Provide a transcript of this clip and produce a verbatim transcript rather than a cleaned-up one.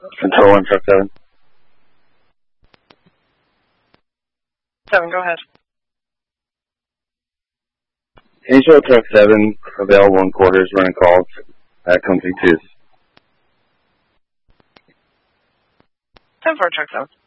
Control one, truck seven. Seven, go ahead. Can you show truck seven available in quarters running calls at Country twos? ten four, truck seven.